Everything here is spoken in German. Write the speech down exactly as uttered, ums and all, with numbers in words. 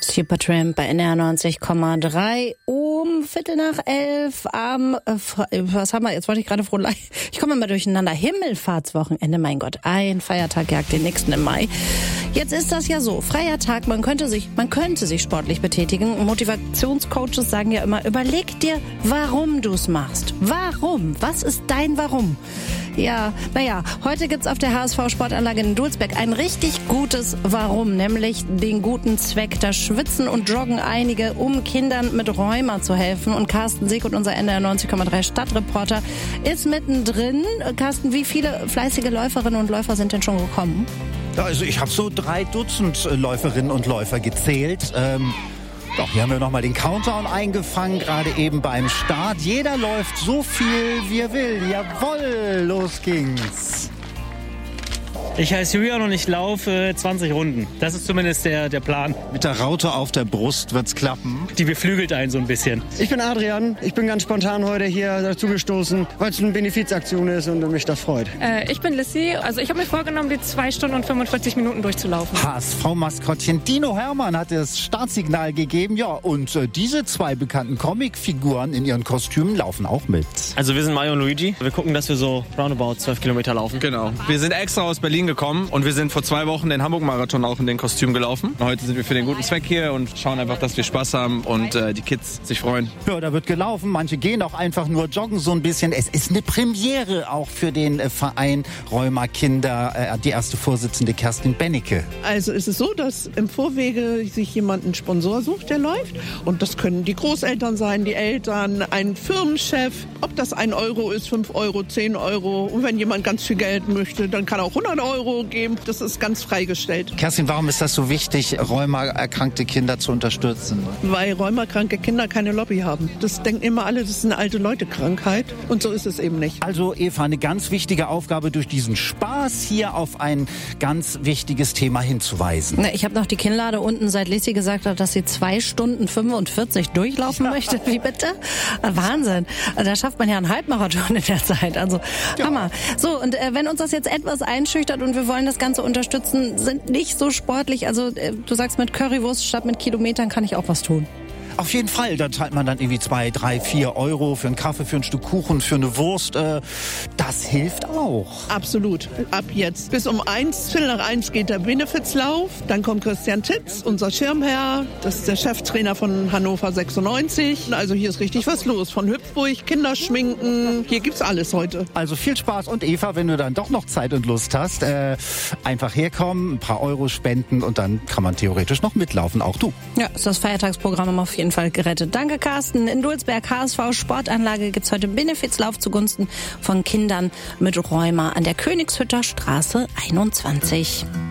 Supertramp bei N R neunzig Komma drei um Viertel nach elf am, äh, was haben wir, jetzt wollte ich gerade froh, ich komme immer durcheinander, Himmelfahrtswochenende, mein Gott, ein Feiertag jagt den nächsten im Mai. Jetzt ist das ja so, freier Tag, man könnte sich, man könnte sich sportlich betätigen. Motivationscoaches sagen ja immer, überleg dir, warum du es machst. Warum? Was ist dein Warum? Ja, naja, heute gibt's auf der H S V-Sportanlage in Dulsberg ein richtig gutes Warum, nämlich den guten Zweck. Da schwitzen und joggen einige, um Kindern mit Rheuma zu helfen. Und Carsten Seegut, unser N R neunzig Komma drei Stadtreporter, ist mittendrin. Carsten, wie viele fleißige Läuferinnen und Läufer sind denn schon gekommen? Ja, also ich habe so drei Dutzend Läuferinnen und Läufer gezählt. Ähm Doch, hier haben wir nochmal den Countdown eingefangen, gerade eben beim Start. Jeder läuft so viel, wie er will. Jawohl, los ging's. Ich heiße Julian und ich laufe zwanzig Runden. Das ist zumindest der, der Plan. Mit der Raute auf der Brust wird's klappen. Die beflügelt einen so ein bisschen. Ich bin Adrian. Ich bin ganz spontan heute hier dazugestoßen, weil es eine Benefizaktion ist und mich das freut. Äh, ich bin Lissy. Also ich habe mir vorgenommen, die zwei Stunden und fünfundvierzig Minuten durchzulaufen. H S V-Maskottchen Dino Hermann hat das Startsignal gegeben. Ja, und äh, diese zwei bekannten Comicfiguren in ihren Kostümen laufen auch mit. Also wir sind Mario und Luigi. Wir gucken, dass wir so roundabout zwölf Kilometer laufen. Genau. Wir sind extra aus Berlin gekommen und wir sind vor zwei Wochen den Hamburg-Marathon auch in den Kostümen gelaufen. Heute sind wir für den guten Zweck hier und schauen einfach, dass wir Spaß haben und äh, die Kids sich freuen. Ja, da wird gelaufen. Manche gehen auch einfach nur joggen so ein bisschen. Es ist eine Premiere auch für den äh, Verein Rheuma Kinder. Äh, die erste Vorsitzende Kerstin Bennecke. Also ist es so, dass im Vorwege sich jemand einen Sponsor sucht, der läuft. Und das können die Großeltern sein, die Eltern, ein Firmenchef. Ob das ein Euro ist, fünf Euro, zehn Euro. Und wenn jemand ganz viel Geld möchte, dann kann auch hundert Euro geben. Das ist ganz freigestellt. Kerstin, warum ist das so wichtig, Rheuma-erkrankte Kinder zu unterstützen? Weil Rheuma-kranke Kinder keine Lobby haben. Das denken immer alle, das ist eine alte Leute-Krankheit. Und so ist es eben nicht. Also Eva, eine ganz wichtige Aufgabe, durch diesen Spaß hier auf ein ganz wichtiges Thema hinzuweisen. Ich habe noch die Kinnlade unten, seit Lissy gesagt hat, dass sie zwei Stunden fünfundvierzig durchlaufen möchte. Wie bitte? Wahnsinn. Da schafft man ja einen Halbmarathon in der Zeit. Also ja. Hammer. So, und äh, wenn uns das jetzt etwas einschüchtert und wir wollen das Ganze unterstützen, sind nicht so sportlich. Also äh, du sagst, mit Currywurst statt mit Kilometern kann ich auch was tun. Auf jeden Fall, da zahlt man dann irgendwie zwei, drei, vier Euro für einen Kaffee, für ein Stück Kuchen, für eine Wurst. Äh, das hilft auch. Absolut. Ab jetzt. Bis um eins, Viertel nach eins geht der Benefizlauf. Dann kommt Christian Titz, unser Schirmherr. Das ist der Cheftrainer von Hannover sechsundneunzig. Also hier ist richtig was los. Von Hüpfburg, Kinderschminken. Hier gibt's alles heute. Also viel Spaß. Und Eva, wenn du dann doch noch Zeit und Lust hast, äh, einfach herkommen, ein paar Euro spenden und dann kann man theoretisch noch mitlaufen. Auch du. Ja, ist das Feiertagsprogramm immer auf jeden Fall gerettet. Danke, Carsten. In Dulsberg, H S V-Sportanlage, gibt's heute Benefizlauf zugunsten von Kindern mit Rheuma an der Königshütter Straße einundzwanzig.